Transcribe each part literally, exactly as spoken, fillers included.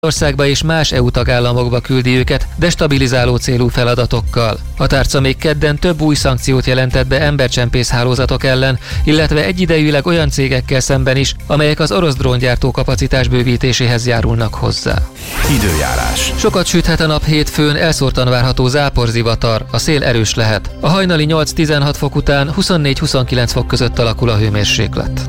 Országba és más é u tagállamokba küldi őket destabilizáló célú feladatokkal. A tárca még kedden több új szankciót jelentett be embercsempész hálózatok ellen, illetve egyidejűleg olyan cégekkel szemben is, amelyek az orosz dróngyártó kapacitás bővítéséhez járulnak hozzá. Időjárás. Sokat süthet a nap hétfőn, elszórtan várható záporzivatar, a szél erős lehet. A hajnali nyolc-tizenhat fok után huszonnégy-huszonkilenc fok között alakul a hőmérséklet.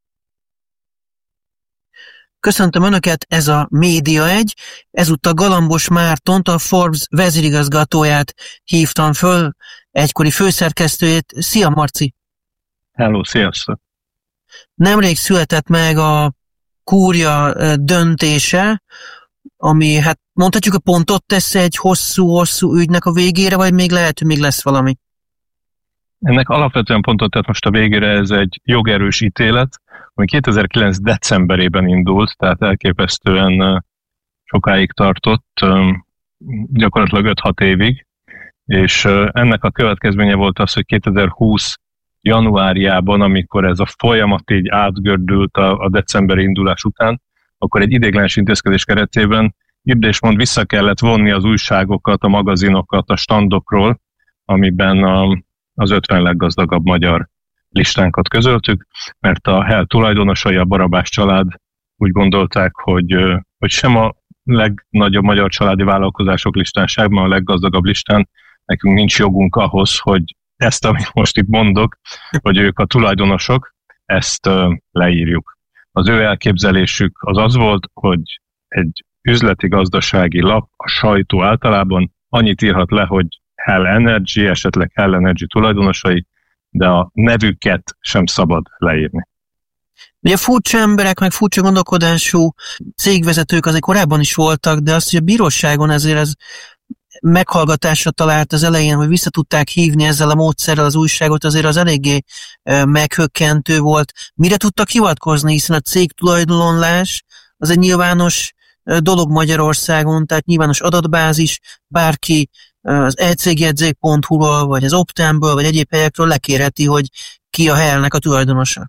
Köszöntöm Önöket, ez a Média egy. Ezúttal Galambos Mártont, a Forbes vezérigazgatóját hívtam föl, egykori főszerkesztőjét. Szia, Marci! Hello, sziasztok! Nemrég született meg a kúria döntése, ami, hát mondhatjuk, a pontot tesz egy hosszú-hosszú ügynek a végére, vagy még lehet, hogy még lesz valami? Ennek alapvetően pontot tett most a végére, ez egy jogerős ítélet, ami kétezer-kilenc decemberében indult, tehát elképesztően sokáig tartott, gyakorlatilag öt-hat évig, és ennek a következménye volt az, hogy kétezer-húsz januárjában, amikor ez a folyamat így átgördült a, a decemberi indulás után, akkor egy ideiglenes intézkedés keretében írd és mond vissza kellett vonni az újságokat, a magazinokat a standokról, amiben a, az ötven leggazdagabb magyar listánkat közöltük, mert a Hell tulajdonosai, a Barabás család úgy gondolták, hogy, hogy sem a legnagyobb magyar családi vállalkozások listán, sem a leggazdagabb listán nekünk nincs jogunk ahhoz, hogy ezt, amit most itt mondok, hogy ők a tulajdonosok, ezt leírjuk. Az ő elképzelésük az az volt, hogy egy üzleti gazdasági lap, a sajtó általában annyit írhat le, hogy Hell Energy, esetleg Hell Energy tulajdonosai, de a nevüket sem szabad leírni. Ugye furcsa emberek, meg furcsa gondolkodású cégvezetők azért korábban is voltak, de azt, hogy a bíróságon ezért ez meghallgatásra talált az elején, hogy vissza tudták hívni ezzel a módszerrel az újságot, azért az eléggé meghökkentő volt. Mire tudtak hivatkozni, hiszen a cégtulajdonlás az egy nyilvános dolog Magyarországon, tehát nyilvános adatbázis, bárki az e cégjegyzék pont hu-ról, vagy az Optánből, vagy egyéb helyekről lekérheti, hogy ki a Hellnek a tulajdonosa.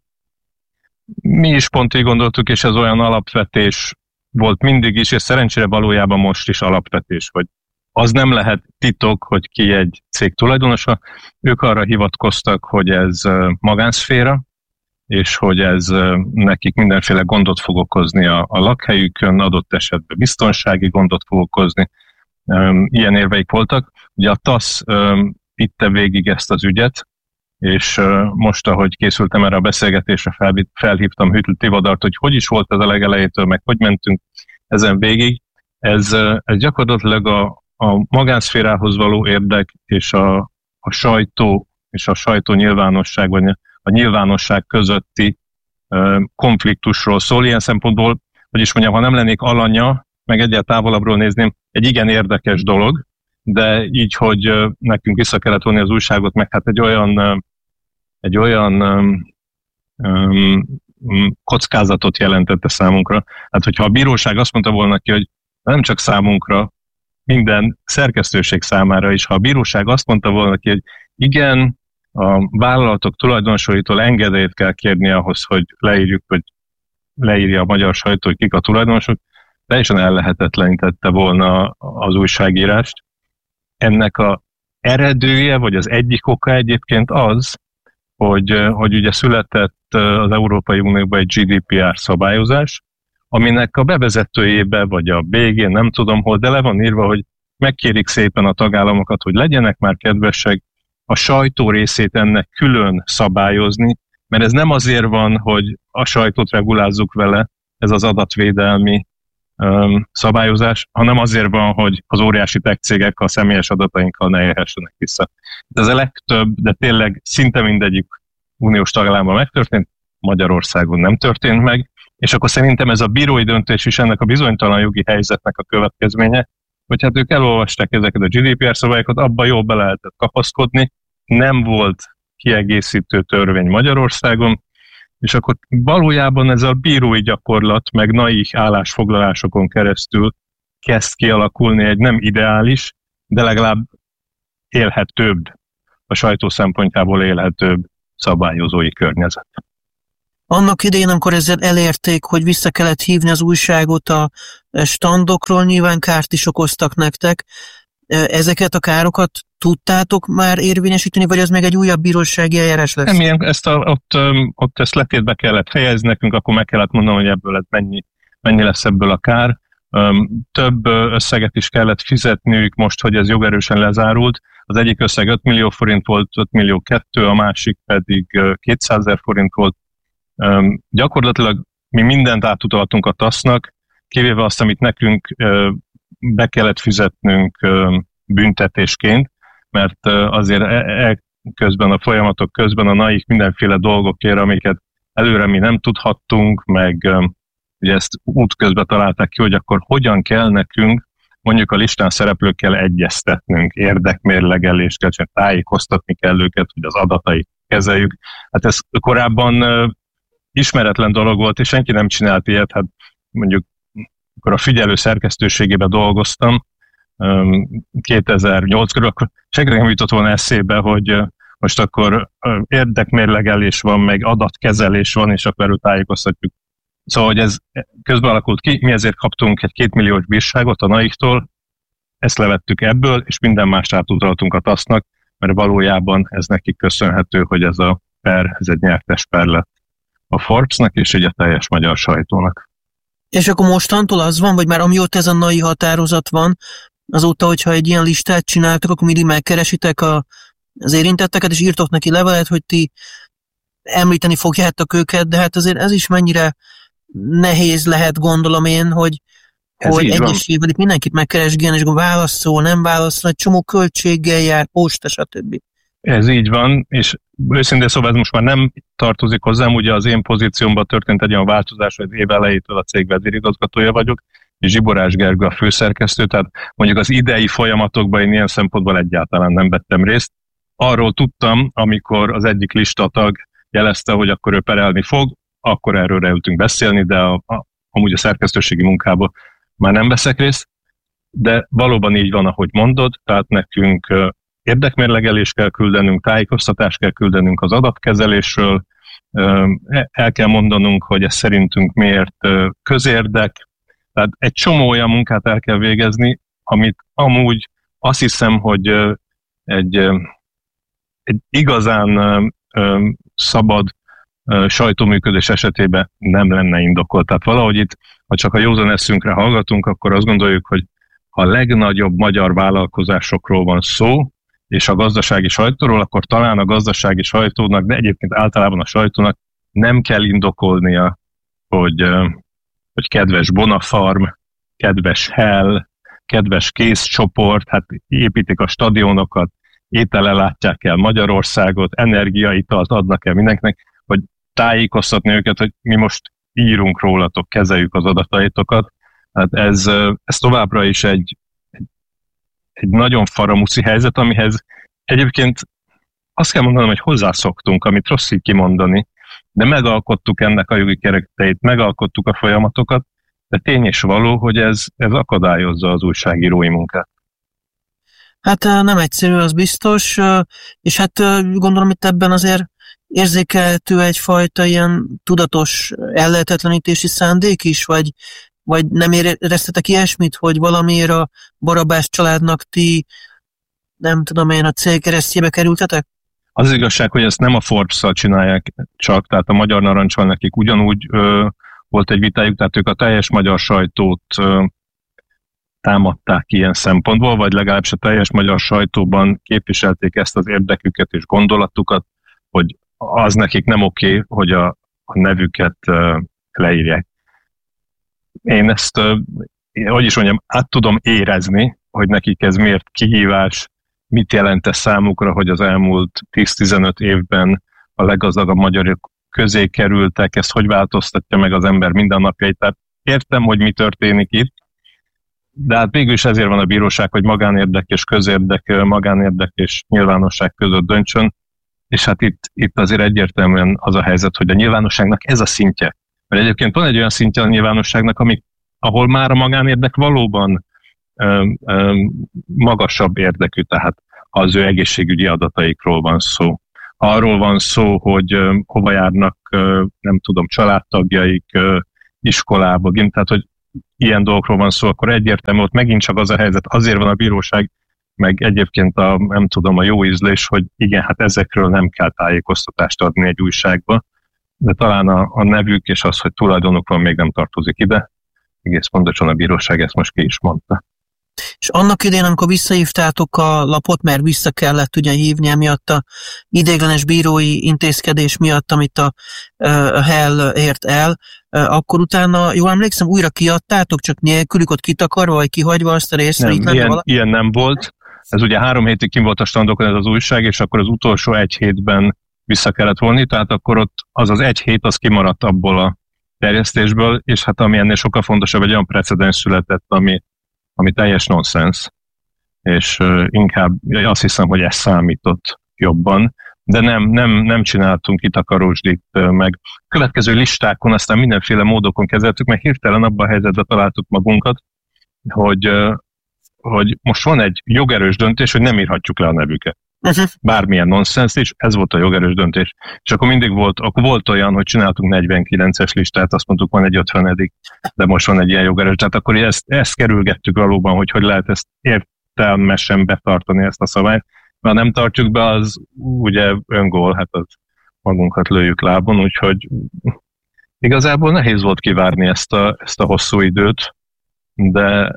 Mi is pont így gondoltuk, és ez olyan alapvetés volt mindig is, és szerencsére valójában most is alapvetés, hogy az nem lehet titok, hogy ki egy cég tulajdonosa. Ők arra hivatkoztak, hogy ez magánszféra, és hogy ez nekik mindenféle gondot fog okozni a, a lakhelyükön, adott esetben biztonsági gondot fog okozni. Ilyen érveik voltak. Ugye a TASZ vitte végig ezt az ügyet, és most, ahogy készültem erre a beszélgetésre, felhívtam Hüttl Tivadart, hogy hogy is volt ez a legelejétől, meg hogy mentünk ezen végig. Ez, ez gyakorlatilag a, a magánszférához való érdek és a, a sajtó és a sajtó nyilvánosság, vagy a nyilvánosság közötti konfliktusról szól. Ilyen szempontból, hogy is mondjam, ha nem lennék alanya, meg egyáltalán távolabbról nézném, egy igen érdekes dolog, de így, hogy nekünk vissza kellett vonni az újságot, meg hát egy olyan, egy olyan um, kockázatot jelentette számunkra. Hát, hogyha a bíróság azt mondta volna ki, hogy nem csak számunkra, minden szerkesztőség számára is, ha a bíróság azt mondta volna ki, hogy igen, a vállalatok tulajdonosaitól engedélyt kell kérni ahhoz, hogy leírjuk, hogy leírja a magyar sajtó, hogy kik a tulajdonosok, teljesen ellehetetlenítette volna az újságírást. Ennek az eredője, vagy az egyik oka egyébként az, hogy, hogy ugye született az Európai Unióban egy gé dé pé er szabályozás, aminek a bevezetőjébe, vagy a végén, nem tudom hol, de le van írva, hogy megkérik szépen a tagállamokat, hogy legyenek már kedvesek a sajtó részét ennek külön szabályozni, mert ez nem azért van, hogy a sajtót regulázzuk vele, ez az adatvédelmi um, szabályozás, hanem azért van, hogy az óriási tech cégek a személyes adatainkkal ne élhessenek vissza. Ez a legtöbb, de tényleg szinte mindegyik uniós tagállamban megtörtént, Magyarországon nem történt meg, és akkor szerintem ez a bírói döntés is ennek a bizonytalan jogi helyzetnek a következménye, hogy hát ők elolvasták ezeket a gé dé pé er szabályokat, abban jól be lehetett kapaszkodni, nem volt kiegészítő törvény Magyarországon, és akkor valójában ez a bírói gyakorlat, meg naív állásfoglalásokon keresztül kezd kialakulni egy nem ideális, de legalább élhetőbb, a sajtó szempontjából élhetőbb szabályozói környezet. Annak idején, amikor ezzel elérték, hogy vissza kellett hívni az újságot a standokról, nyilván kárt is okoztak nektek. Ezeket a károkat tudtátok már érvényesíteni, vagy az meg egy újabb bírósági eljárás lesz? Nem, ilyen, ezt a, ott, ott ezt letétbe kellett helyezni nekünk, akkor meg kellett mondanom, hogy ebből ez mennyi, mennyi lesz ebből a kár. Több összeget is kellett fizetniük most, hogy ez jogerősen lezárult. Az egyik összeg öt millió forint volt, öt millió kettő, a másik pedig kétszázezer forint volt. Gyakorlatilag mi mindent átutaltunk a tasznak, kivéve azt, amit nekünk be kellett fizetnünk büntetésként, mert azért e- közben a folyamatok közben a naik mindenféle dolgokért, amiket előre mi nem tudhattunk, meg ugye ezt útközben találták ki, hogy akkor hogyan kell nekünk mondjuk a listán szereplőkkel egyeztetnünk, érdekmérlegelést kell, csak tájékoztatni kell őket, hogy az adatait kezeljük. Hát ez korábban ismeretlen dolog volt, és senki nem csinált ilyet. Hát mondjuk, akkor a Figyelő szerkesztőségében dolgoztam, kétezer-nyolc körül, akkor senkinek nem jutott volna eszébe, hogy most akkor érdekmérlegelés van, meg adatkezelés van, és akkor erről tájékoztatjuk. Szóval, hogy ez közben alakult ki, mi ezért kaptunk egy kétmilliós bírságot a naiktól, ezt levettük ebből, és minden mást átutaltunk a tasznak, mert valójában ez nekik köszönhető, hogy ez a per, ez egy nyertes per lett a Forbesnak, és így a teljes magyar sajtónak. És akkor mostantól az van, vagy már amióta ez a nai határozat van, azóta, hogyha egy ilyen listát csináltok, akkor mindig megkeresitek a, az érintetteket, és írtok neki levelet, hogy ti említeni fogjátok őket, de hát azért ez is mennyire nehéz lehet, gondolom én, hogy, hogy egészségvel itt mindenkit megkeresgélni, és akkor válaszol, nem válaszol, egy csomó költséggel jár, posta, stb. Ez így van, és őszintén szóval ez most már nem tartozik hozzám, ugye az én pozíciómban történt egy olyan változás, hogy az év elejétől a cég vezérigazgatója vagyok, és Zsiborás Gergő a főszerkesztő, tehát mondjuk az idei folyamatokban én ilyen szempontból egyáltalán nem vettem részt. Arról tudtam, amikor az egyik listatag jelezte, hogy akkor ő perelni fog, akkor erről leültünk beszélni, de a, a, amúgy a szerkesztőségi munkában már nem veszek részt, de valóban így van, ahogy mondod, tehát nekünk érdekmérlegelést kell küldenünk, tájékoztatást kell küldenünk az adatkezelésről, el kell mondanunk, hogy ez szerintünk miért közérdek, tehát egy csomó olyan munkát el kell végezni, amit amúgy azt hiszem, hogy egy, egy igazán szabad sajtóműködés esetében nem lenne indokolt. Tehát valahogy itt, ha csak a józan eszünkre hallgatunk, akkor azt gondoljuk, hogy ha a legnagyobb magyar vállalkozásokról van szó, és a gazdasági sajtóról, akkor talán a gazdasági sajtónak, de egyébként általában a sajtónak nem kell indokolnia, hogy, hogy kedves Bonafarm, kedves Hell, kedves Készcsoport, hát építik a stadionokat, étele látják el Magyarországot, energiaitalt adnak el mindenkinek, hogy tájékoztatni őket, hogy mi most írunk rólatok, kezeljük az adataitokat. Hát ez, ez továbbra is egy, egy, egy nagyon faramuszi helyzet, amihez egyébként azt kell mondanom, hogy hozzászoktunk, amit rossz így kimondani, de megalkottuk ennek a jogi kereteit, megalkottuk a folyamatokat, de tény és való, hogy ez, ez akadályozza az újságírói munkát. Hát nem egyszerű, az biztos, és hát gondolom itt ebben azért érzékelhető egyfajta ilyen tudatos ellehetetlenítési szándék is, vagy, vagy nem éreztetek ilyesmit, hogy valamiért a Barabás családnak ti, nem tudom én, a cél keresztjébe kerültetek? Az igazság, hogy ezt nem a Forbes-szal csinálják csak, tehát a Magyar Narancsal nekik ugyanúgy ö, volt egy vitájuk, tehát ők a teljes magyar sajtót ö, támadták ilyen szempontból, vagy legalábbis a teljes magyar sajtóban képviselték ezt az érdeküket és gondolatukat, hogy az nekik nem oké, hogy a, a nevüket uh, leírják. Én ezt, uh, hogy is mondjam, át tudom érezni, hogy nekik ez miért kihívás, mit jelent ez számukra, hogy az elmúlt tíz-tizenöt évben a leggazdagabb magyarok közé kerültek, ezt hogy változtatja meg az ember mindennapjait. Tehát értem, hogy mi történik itt, de hát végül is ezért van a bíróság, hogy magánérdek és közérdek, magánérdek és nyilvánosság között döntsön, és hát itt, itt azért egyértelműen az a helyzet, hogy a nyilvánosságnak ez a szintje. Mert egyébként van egy olyan szintje a nyilvánosságnak, ami, ahol már a magánérdek valóban ö, ö, magasabb érdekű, tehát az ő egészségügyi adataikról van szó. arról van szó, hogy hova járnak, nem tudom, családtagjaik, iskolába, tehát hogy ilyen dolgokról van szó, akkor egyértelmű, ott megint csak az a helyzet, azért van a bíróság, meg egyébként a, nem tudom, a jó ízlés, hogy igen, hát ezekről nem kell tájékoztatást adni egy újságba, de talán a, a nevük és az, hogy tulajdonuk van, még nem tartozik ide. Egész pontosan a bíróság ezt most ki is mondta. És annak idején, amikor visszahívtátok a lapot, mert vissza kellett ugye hívni emiatt a ideiglenes bírói intézkedés miatt, amit a, a Hell ért el, akkor utána, jól emlékszem, újra kiadtátok, csak nélkülük ott kitakarva, vagy kihagyva azt a részt? Nem, ilyen, ilyen nem volt. Ez ugye három hétig kim volt a standokon ez az újság, és akkor az utolsó egy hétben vissza kellett volni, tehát akkor ott az az egy hét, az kimaradt abból a terjesztésből, és hát ami ennél sokkal fontosabb, egy olyan precedens született, ami, ami teljes nonsens, és uh, inkább azt hiszem, hogy ez számított jobban, de nem, nem, nem csináltunk kitakarósdit, uh, meg következő listákon aztán mindenféle módokon kezeltük, mert hirtelen abban a helyzetben találtuk magunkat, hogy, uh, hogy most van egy jogerős döntés, hogy nem írhatjuk le a nevüket. Bármilyen nonsens is, ez volt a jogerős döntés. És akkor mindig volt, akkor volt olyan, hogy csináltunk negyvenkilences listát, azt mondtuk, van egy ötvenedik, de most van egy ilyen jogerős. Tehát akkor ezt, ezt kerülgettük valóban, hogy hogy lehet ezt értelmesen betartani, ezt a szabályt. Ha nem tartjuk be, az ugye öngól, hát az magunkat lőjük lábon, úgyhogy igazából nehéz volt kivárni ezt a, ezt a hosszú időt, de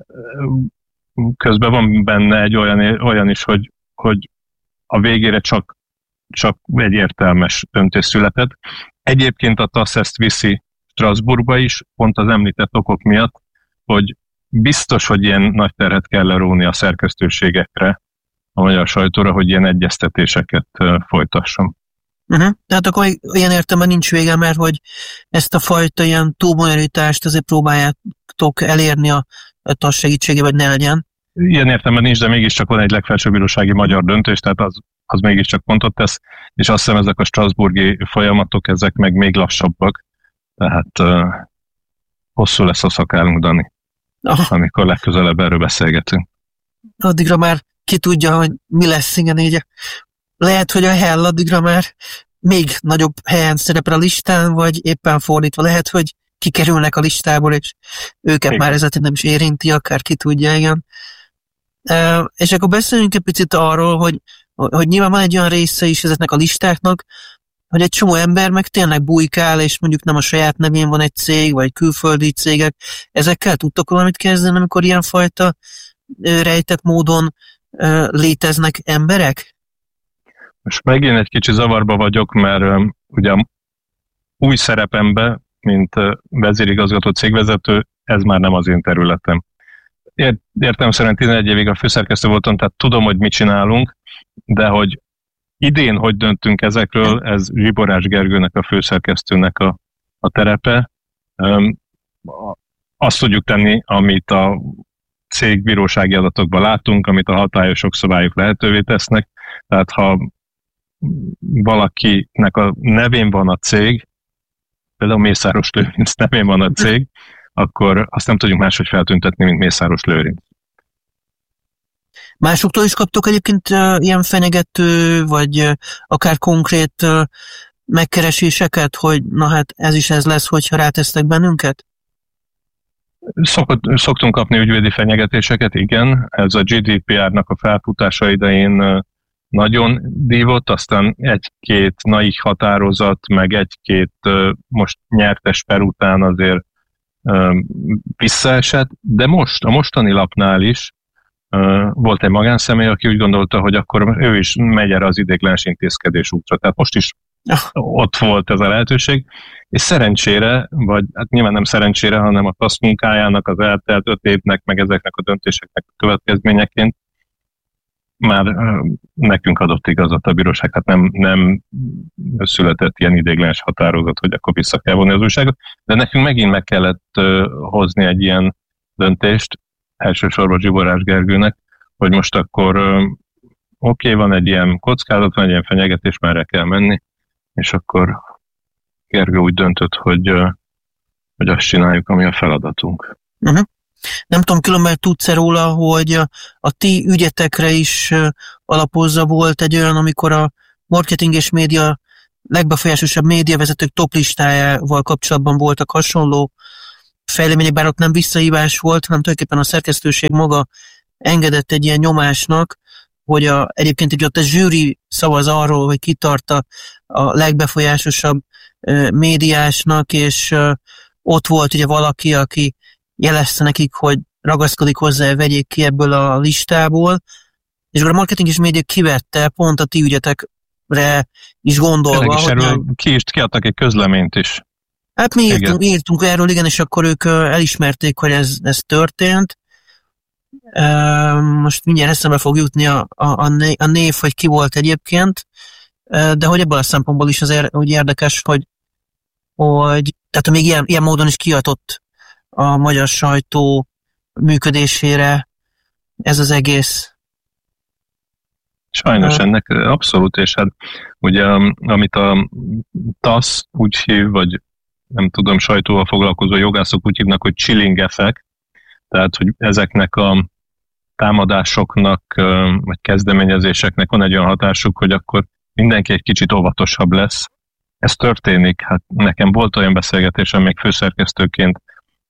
közben van benne egy olyan, olyan is, hogy, hogy a végére csak, csak egy értelmes döntés született. Egyébként a TASZ ezt viszi Strasbourgba is, pont az említett okok miatt, hogy biztos, hogy ilyen nagy terhet kell leróni a szerkesztőségekre, a magyar sajtóra, hogy ilyen egyeztetéseket folytasson. Uh-huh. Tehát akkor ilyen értelemben nincs vége, mert hogy ezt a fajta ilyen túlbonyolítást azért próbáljátok elérni a, a TASZ segítségével, hogy ne legyen. Ilyen értelemben nincs, de mégiscsak van egy legfelsőbb bírósági magyar döntés, tehát az, az mégiscsak pontot tesz, és azt hiszem ezek a strasbourgi folyamatok, ezek meg még lassabbak, tehát uh, hosszú lesz a szakálunk, Dani, Aha. amikor legközelebb erről beszélgetünk. Addigra már ki tudja, hogy mi lesz, igen, így. Lehet, hogy a Hell addigra már még nagyobb helyen szerepel a listán, vagy éppen fordítva, lehet, hogy kikerülnek a listából, és őket igen. már ezért nem is érinti, akár ki tudja, igen. Uh, és akkor beszéljünk egy picit arról, hogy, hogy nyilván van egy olyan része is ezeknek a listáknak, hogy egy csomó ember meg tényleg bujkál, és mondjuk nem a saját nevén van egy cég, vagy külföldi cégek. Ezekkel tudtok valamit kezdeni, amikor ilyenfajta uh, rejtett módon uh, léteznek emberek? Most megint egy kicsi zavarba vagyok, mert um, ugye új szerepemben, mint uh, vezérigazgató cégvezető, ez már nem az én területem. Értelemszerűen tizenegy évig a főszerkesztő voltam, tehát tudom, hogy mit csinálunk, de hogy idén hogy döntünk ezekről, ez Zsiborás Gergőnek, a főszerkesztőnek a, a terepe. Um, azt tudjuk tenni, amit a cégbírósági adatokban látunk, amit a hatályos jogszabályok lehetővé tesznek. Tehát ha valakinek a nevén van a cég, például Mészáros Lőrinc nevén van a cég, akkor azt nem tudjuk máshogy feltüntetni, mint Mészáros Lőrinc. Másoktól is kaptok egyébként uh, ilyen fenyegető, vagy uh, akár konkrét uh, megkereséseket, hogy na hát ez is ez lesz, hogyha rátesztek bennünket? Szokott, szoktunk kapni ügyvédi fenyegetéseket, igen. Ez a gé dé pé er-nak a felfutása idején uh, nagyon dívott, aztán egy-két naív határozat, meg egy-két uh, most nyertes per után azért visszaesett, de most, a mostani lapnál is uh, volt egy magánszemély, aki úgy gondolta, hogy akkor ő is megy erre az ideiglenes intézkedés útra. Tehát most is ott volt ez a lehetőség, és szerencsére, vagy hát nyilván nem szerencsére, hanem a TASZ munkájának, az eltelt öt évnek, meg ezeknek a döntéseknek a következményeként már uh, nekünk adott igazat a bíróság, hát nem, nem született ilyen ideiglenes határozat, hogy akkor vissza kell vonni az újságot, de nekünk megint meg kellett uh, hozni egy ilyen döntést, elsősorban Zsiborás Gergőnek, hogy most akkor uh, oké, okay, van egy ilyen kockázat, van egy ilyen fenyegetés, merre kell menni, és akkor Gergő úgy döntött, hogy, uh, hogy azt csináljuk, ami a feladatunk. Uh-huh. Nem tudom, különben tudsz-e róla, hogy a, a ti ügyetekre is alapozza volt egy olyan, amikor a marketing és média legbefolyásosabb médiavezetők top listájával kapcsolatban voltak hasonló fejlemények, bár ott nem visszahívás volt, hanem tulajdonképpen a szerkesztőség maga engedett egy ilyen nyomásnak, hogy a, egyébként egy ott a zsűri szavaz arról, hogy ki tart a, a legbefolyásosabb uh, médiásnak, és uh, ott volt ugye valaki, aki jelezte nekik, hogy ragaszkodik hozzá, vegyék ki ebből a listából, és akkor a marketing és média kivette pont a ti ügyetekre is gondolva. Is erről hogy ki is kiadtak egy közleményt is. Hát mi írtunk, írtunk erről, igen, és akkor ők elismerték, hogy ez, ez történt. Most mindjárt eszembe fog jutni a, a, a név, hogy ki volt egyébként, de hogy ebből a szempontból is azért úgy érdekes, hogy, hogy tehát még ilyen, ilyen módon is kiadott a magyar sajtó működésére ez az egész. Sajnos ennek abszolút, és hát ugye amit a TASZ úgy hív, vagy nem tudom, sajtóval foglalkozó jogászok úgy hívnak, hogy chilling effect, tehát hogy ezeknek a támadásoknak, vagy kezdeményezéseknek van egy olyan hatásuk, hogy akkor mindenki egy kicsit óvatosabb lesz. Ez történik. Hát nekem volt olyan beszélgetésem még főszerkesztőként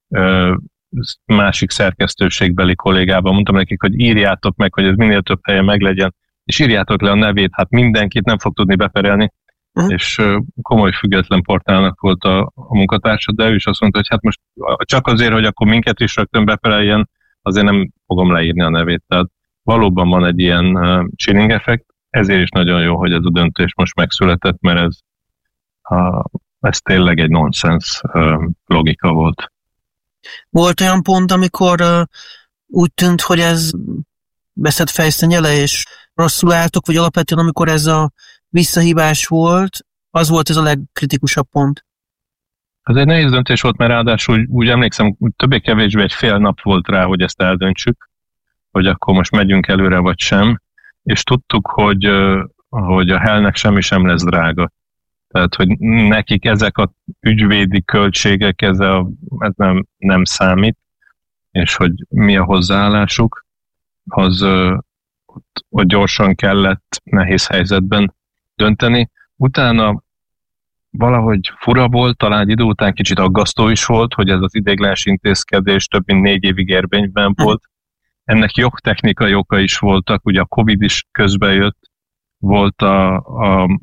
másik szerkesztőségbeli kollégával, mondtam nekik, hogy írjátok meg, hogy ez minél több helyen meglegyen, és írjátok le a nevét, hát mindenkit nem fog tudni beperelni, uh-huh. és komoly független portálnak volt a, a munkatársa, de ő is azt mondta, hogy hát most csak azért, hogy akkor minket is rögtön bepereljen, azért nem fogom leírni a nevét. Tehát valóban van egy ilyen uh, chilling effekt, ezért is nagyon jó, hogy ez a döntés most megszületett, mert ez, uh, ez tényleg egy nonsens uh, logika volt. Volt olyan pont, amikor uh, úgy tűnt, hogy ez veszett fejszennyele, és rosszul álltok, vagy alapvetően amikor ez a visszahívás volt, az volt ez a legkritikusabb pont? Ez egy nehéz döntés volt, mert ráadásul úgy, úgy emlékszem, többé-kevésbé egy fél nap volt rá, hogy ezt eldöntsük, hogy akkor most megyünk előre, vagy sem, és tudtuk, hogy, hogy a Hellnek semmi sem lesz drága. Tehát, hogy nekik ezek a ügyvédi költségek, ez, a, ez nem, nem számít, és hogy mi a hozzáállásuk, az ott, ott gyorsan kellett nehéz helyzetben dönteni. Utána valahogy fura volt, talán egy idő után kicsit aggasztó is volt, hogy ez az ideiglenes intézkedés több mint négy évig érvényben volt. Ennek jogtechnikai oka is voltak, ugye a Covid is közben jött, volt a, a,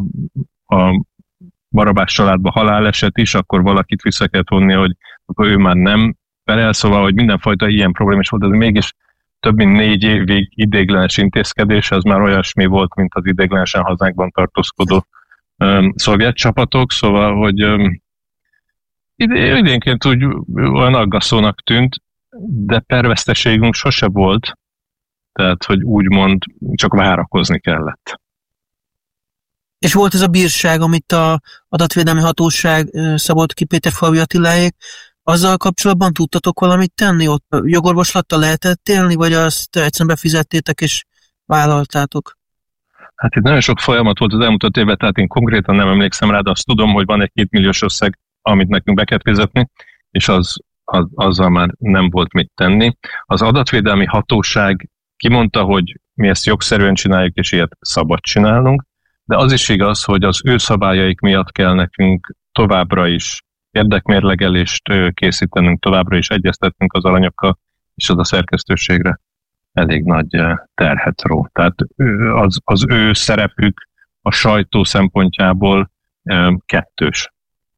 a Barabás családban haláleset is, akkor valakit vissza kellett vonni, hogy akkor ő már nem felel, szóval, hogy mindenfajta ilyen probléma is volt, de mégis több mint négy évig ideiglenes intézkedés, az már olyasmi volt, mint az ideiglenesen hazánkban tartózkodó um, szovjet csapatok, szóval, hogy um, idénként úgy olyan aggasztónak tűnt, de perveszteségünk sose volt, tehát, hogy úgymond csak várakozni kellett. És volt ez a bírság, amit a adatvédelmi hatóság szabott ki Péterfalvi Attiláék, azzal kapcsolatban tudtatok valamit tenni? Ott jogorvoslattal lehetett élni, vagy azt egyszerűen befizettétek és vállaltátok? Hát itt nagyon sok folyamat volt az elmúlt öt évben, tehát én konkrétan nem emlékszem rá, de azt tudom, hogy van egy két milliós összeg, amit nekünk be kell fizetni, és az, az, azzal már nem volt mit tenni. Az adatvédelmi hatóság kimondta, hogy mi ezt jogszerűen csináljuk, és ilyet szabad csinálnunk, de az is igaz, hogy az ő szabályaik miatt kell nekünk továbbra is érdekmérlegelést készítenünk, továbbra is egyeztetnünk az alanyokkal, és az a szerkesztőségre elég nagy terhet ró. Tehát az, az ő szerepük a sajtó szempontjából kettős.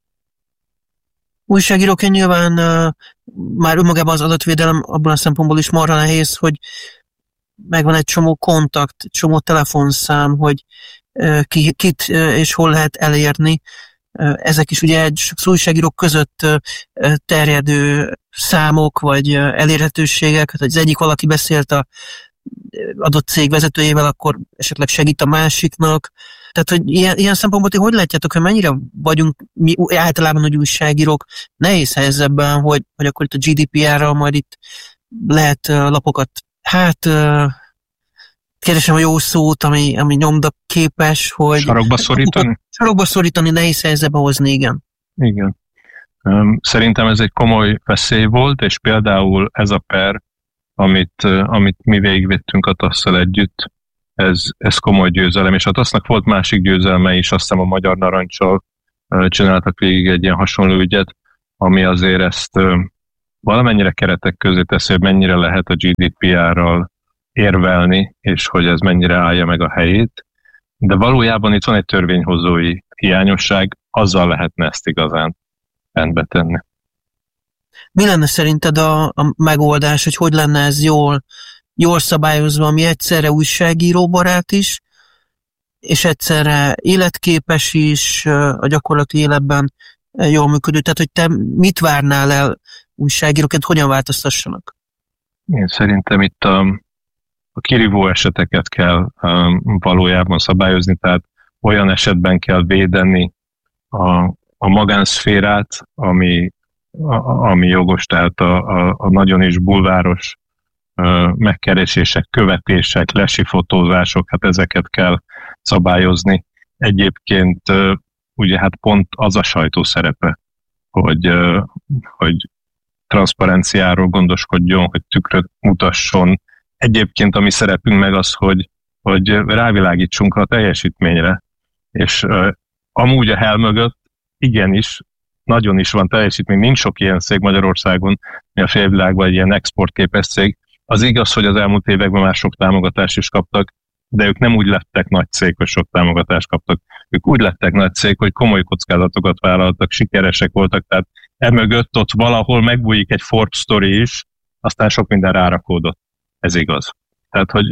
Újságíróként nyilván uh, már önmagában az adatvédelem abban a szempontból is marha nehéz, hogy megvan egy csomó kontakt, egy csomó telefonszám, hogy uh, ki, kit uh, és hol lehet elérni. Uh, ezek is ugye egy újságírók között uh, terjedő számok, vagy uh, elérhetőségek. Hát, az egyik valaki beszélt a adott cég vezetőjével, akkor esetleg segít a másiknak. Tehát, hogy ilyen, ilyen szempontból, hogy hogy látjátok, hogy mennyire vagyunk mi általában nagy újságírók nehéz helyzetben, hogy, hogy akkor itt a gé dé pé er-ral majd itt lehet uh, lapokat, hát uh, keresem a jó szót, ami, ami nyomda képes, hogy... Sarokba szorítani? Sarokba szorítani, nehéz helyzetbe hozni, igen. Igen. Szerintem ez egy komoly veszély volt, és például ez a per, amit, amit mi végigvettünk a tasszal együtt, ez, ez komoly győzelem, és hát aztnak volt másik győzelme is, azt hiszem a Magyar Narancsal csináltak végig egy ilyen hasonló ügyet, ami azért ezt valamennyire keretek közé teszi, hogy mennyire lehet a gé dé pé er-ral érvelni, és hogy ez mennyire állja meg a helyét, de valójában itt van egy törvényhozói hiányosság, azzal lehetne ezt igazán rendbe tenni. Mi lenne szerinted a, a megoldás, hogy hogy lenne ez jól, jól szabályozva, ami egyszerre újságíróbarát is, és egyszerre életképes is, a gyakorlati életben jól működő. Tehát, hogy te mit várnál el újságíróként, hogyan változtassanak? Én szerintem itt a, a kirívó eseteket kell um, valójában szabályozni, tehát olyan esetben kell védeni a, a magánszférát, ami, a, ami jogos, tehát a, a, a nagyon is bulváros uh, megkeresések, követések, lesifotózások, hát ezeket kell szabályozni. Egyébként uh, ugye hát pont az a sajtó szerepe, hogy, uh, hogy transzparenciáról gondoskodjon, hogy tükröt mutasson. Egyébként a mi szerepünk meg az, hogy, hogy rávilágítsunk a teljesítményre. És uh, amúgy a hel mögött igenis, nagyon is van teljesítmény. Nincs sok ilyen cég Magyarországon, mi a félvilágban egy ilyen exportképes cég. Az igaz, hogy az elmúlt években már sok támogatást is kaptak, de ők nem úgy lettek nagy cég, hogy sok támogatást kaptak. Ők úgy lettek nagy cég, hogy komoly kockázatokat vállaltak, sikeresek voltak, tehát emögött ott valahol megbújik egy Forbes story is, aztán sok minden rárakódott. Ez igaz. Tehát, hogy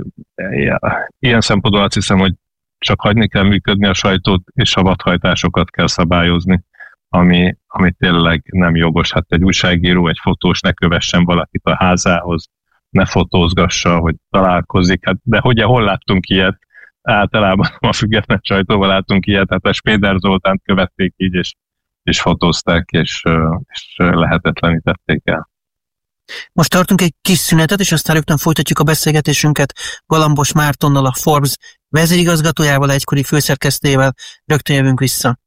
ilyen szempontból azt hiszem, hogy csak hagyni kell működni a sajtót, és a vadhajtásokat kell szabályozni, ami, ami tényleg nem jogos. Hát egy újságíró, egy fotós ne kövessen valakit a házához, ne fotózgassa, hogy találkozik. Hát, de hogy hol láttunk ilyet? Általában a független sajtóval láttunk ilyet, hát a Spéder Zoltánt követték így, és, és fotózták, és, és lehetetlenítették el. Most tartunk egy kis szünetet, és aztán rögtön folytatjuk a beszélgetésünket Galambos Mártonnal, a Forbes vezérigazgatójával, egykori főszerkesztőjével. Rögtön jövünk vissza.